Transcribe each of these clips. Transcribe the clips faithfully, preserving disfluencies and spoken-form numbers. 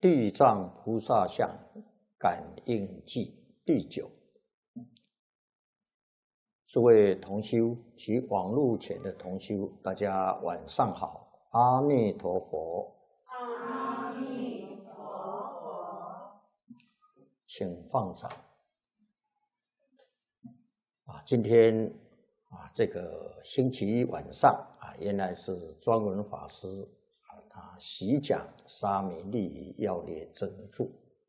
地藏菩萨像感应记第九。诸位同修及网络前的同修，大家晚上好，阿弥陀佛。 阿弥陀佛。 请放掌。啊，今天啊，这个星期一晚上啊，原来是庄文法师啊，他习讲沙弥利益要略真注。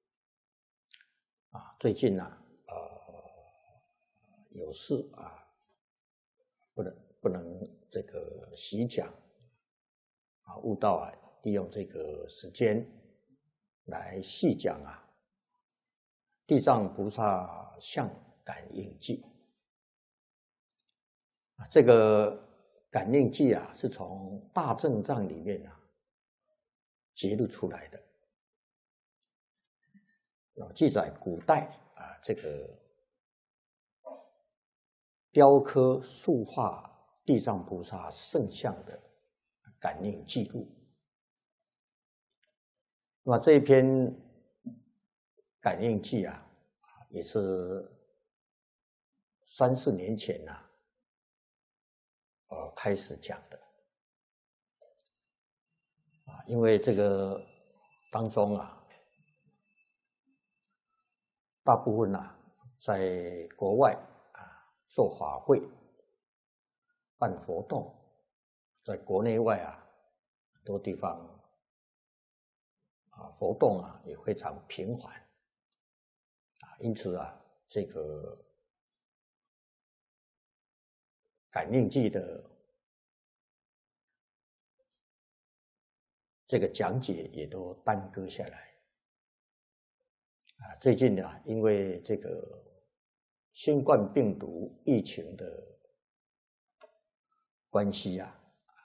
啊，最近呢、啊，呃，有事啊，不能不能这个习讲啊，悟道啊，利用这个时间来细讲啊，地藏菩萨像感应记。这个感应记啊，是从大正藏里面啊揭露出来的。记载古代啊，这个雕刻塑画地藏菩萨圣像的感应记录。那么这一篇感应记啊，也是三四年前呐、啊。呃，开始讲的啊，因为这个当中啊，大部分啊，在国外啊做法会、办活动，在国内外啊很多地方啊活动啊也非常频繁啊，因此啊，这个感应记的这个讲解也都耽搁下来啊。最近呢、啊，因为这个新冠病毒疫情的关系啊，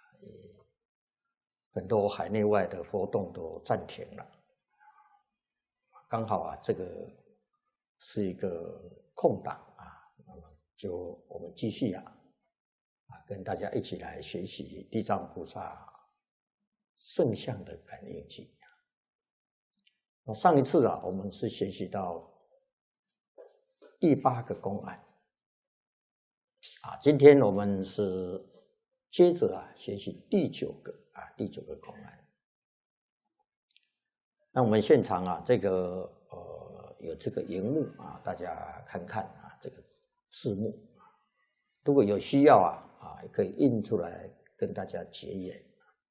很多海内外的活动都暂停了。刚好啊，这个是一个空档啊，那么就我们继续啊。啊，跟大家一起来学习地藏菩萨圣像的感应记。那上一次啊，我们是学习到第八个公案啊，今天我们是接着啊学习第九个啊第九个公案。那我们现场啊，这个呃有这个荧幕啊，大家看看啊这个字幕，如果有需要啊。啊，也可以印出来跟大家结缘。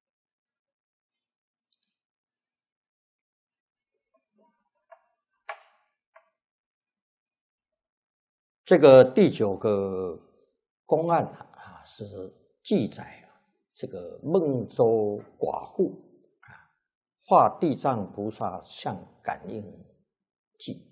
这个第九个公案啊，是记载啊，这个孟州寡妇啊，画地藏菩萨像感应记。